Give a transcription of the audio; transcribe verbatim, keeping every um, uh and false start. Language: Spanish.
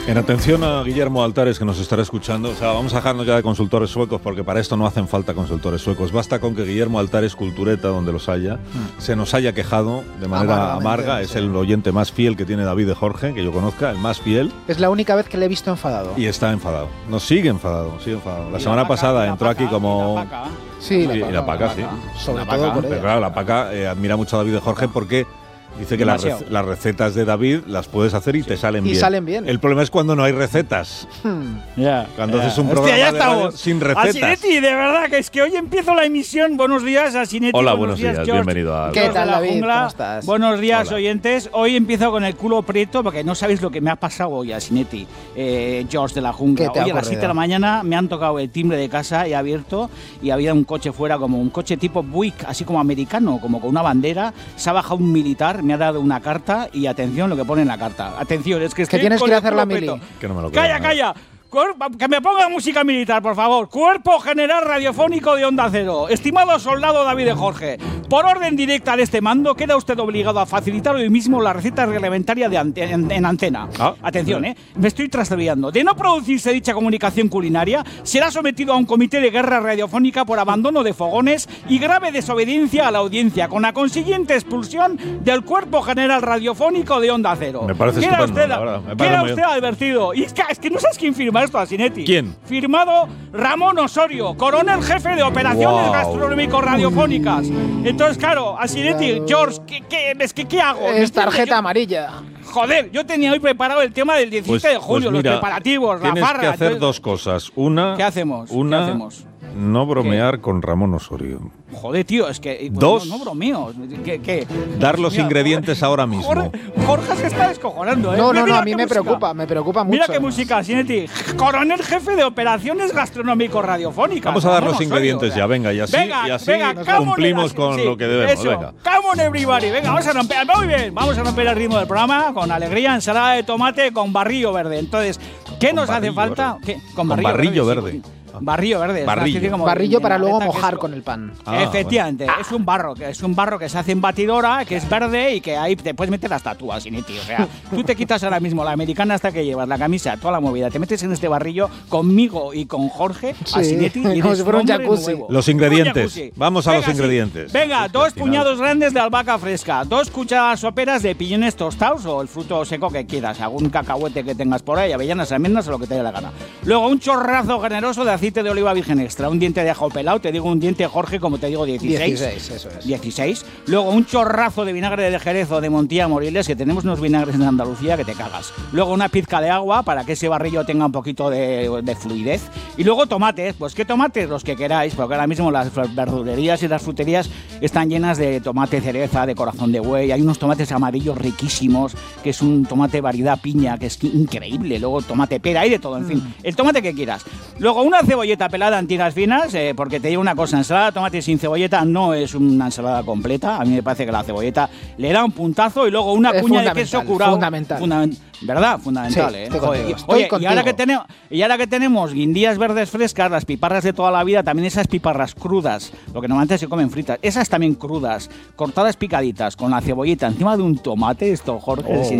En atención a Guillermo Altares, que nos estará escuchando, o sea, vamos a dejarnos ya de consultores suecos, porque para esto no hacen falta consultores suecos. Basta con que Guillermo Altares, Cultureta, donde los haya, mm. se nos haya quejado de manera amarga. Es sí. el oyente más fiel que tiene David de Jorge, que yo conozca, el más fiel. Es la única vez que le he visto enfadado. Y está enfadado. Nos sigue enfadado, sigue enfadado. La semana la paca, pasada entró paca, aquí como... La paca. Sí, la y, paca, y la paca, la sí. paca. Sobre la todo paca, por pero claro, la paca eh, admira mucho a David de Jorge porque... Dice que las, rec- las recetas de David las puedes hacer y sí. te salen y bien. Y salen bien. El problema es cuando no hay recetas. Hmm. Yeah, cuando yeah. haces un Hostia, programa ya de radio estamos. sin recetas. Asinetti, de verdad, que es que hoy empiezo la emisión. Buenos días, Asinetti. Hola, buenos, buenos días, días bienvenido a... ¿Qué tal, David? ¿Cómo estás? Buenos días, Hola. oyentes. Hoy empiezo con el culo prieto porque no sabéis lo que me ha pasado hoy, Asinetti. Eh, George de la Jungla. Hoy a las siete de la mañana me han tocado el timbre de casa y abierto y había un coche fuera, como un coche tipo Buick, así como americano, como con una bandera. Se ha bajado un militar, me ha dado una carta y atención lo que pone en la carta. Atención, es que, que tienes que ir a hacer la mili. Que no me lo calla, creo, calla. Que me ponga música militar, por favor. Cuerpo General Radiofónico de Onda Cero. Estimado soldado David de Jorge, por orden directa de este mando, queda usted obligado a facilitar hoy mismo la receta reglamentaria de ante- en, en antena. Ah, Atención, ¿eh? Me estoy trastabillando. De no producirse dicha comunicación culinaria, será sometido a un comité de guerra radiofónica por abandono de fogones y grave desobediencia a la audiencia, con la consiguiente expulsión del Cuerpo General Radiofónico de Onda Cero. Me parece queda estupendo, usted, la verdad. Me queda parece usted advertido. Y es que, es que no sabes quién firma esto, Asinetti. ¿Quién? Firmado Ramón Osorio, coronel jefe de operaciones wow. gastronómico-radiofónicas. Entonces, claro, Asinetti, George, ¿qué, qué, es que, ¿qué hago? Es tarjeta yo, amarilla. Joder, yo tenía hoy preparado el tema del diecisiete pues, de julio, pues mira, los preparativos, la tienes farra. que hacer entonces, dos cosas. Una... ¿Qué hacemos? Una, ¿Qué hacemos? No bromear ¿Qué? con Ramón Osorio. Joder, tío, es que... Dos. No, no bromeo. ¿Qué, qué? Dar los Mira, ingredientes Jorge, ahora mismo. Jorge, Jorge se está descojonando, ¿eh? No, no, Mira, no, a mí me música. preocupa, me preocupa mucho. Mira qué música, Asinetti. Coronel jefe de operaciones gastronómico-radiofónicas. Vamos a dar Ramón los ingredientes Osorio, ya, venga, y así, venga, y así venga, cumplimos con sí, lo que debemos. Eso. Venga. Come on, everybody. Venga, vamos a romper. Muy bien, vamos a romper el ritmo del programa con alegría, ensalada de tomate con barrillo verde. Entonces, ¿qué con nos hace falta? ¿Qué? Con barrillo, con barrillo verde. verde. Sí, Barrillo verde. Barrillo, como barrillo para luego maleta, mojar es, con el pan. Ah, efectivamente, bueno. es un barro, que es un barro que se hace en batidora, que es verde y que ahí te puedes meter las tatúas, Asinetti. O sea, tú te quitas ahora mismo la americana hasta que llevas, la camisa, toda la movida, te metes en este barrillo conmigo y con Jorge, sí, Asinetti, y como si fuera un jacuzzi. nuevo. Los ingredientes. Vamos a venga, los ingredientes. Sí. Venga, dos puñados grandes de albahaca fresca, dos cucharadas soperas de piñones tostados o el fruto seco que quieras, algún cacahuete que tengas por ahí, avellanas, almendras o lo que te dé la gana. Luego un chorrazo generoso de aceite de oliva virgen extra, un diente de ajo pelado, te digo un diente, Jorge, como te digo, dieciséis. dieciséis, eso es. dieciséis. Luego un chorrazo de vinagre de Jerez o de Montilla Moriles, que tenemos unos vinagres en Andalucía que te cagas. Luego una pizca de agua para que ese barrillo tenga un poquito de, de fluidez. Y luego tomates, pues qué tomates, los que queráis, porque ahora mismo las verdulerías y las fruterías están llenas de tomate cereza, de corazón de buey. Hay unos tomates amarillos riquísimos, que es un tomate variedad piña, que es increíble. Luego tomate pera, hay de todo, en fin, mm. el tomate que quieras. Luego una cebolleta pelada en tiras finas, eh, porque te digo una cosa, ensalada de tomate sin cebolleta no es una ensalada completa. A mí me parece que la cebolleta le da un puntazo y luego una es cuña de queso curado. Fundamental. Fundament- ¿Verdad? Fundamental, sí, ¿eh? Estoy Joder, contigo, oye, estoy y ahora, que contigo. tenemos, y ahora que tenemos guindillas verdes frescas, las piparras de toda la vida, también esas piparras crudas, lo que normalmente se comen fritas, esas también crudas, cortadas picaditas, con la cebollita encima de un tomate, esto, Jorge, oh. sin